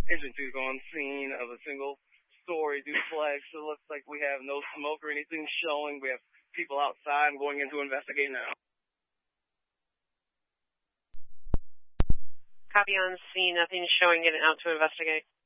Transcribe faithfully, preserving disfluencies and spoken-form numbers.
Engine two's on scene of a single-story duplex. It looks like we have no smoke or anything showing. We have people outside and going in to investigate now. Copy on scene. Nothing showing. Getting out to investigate.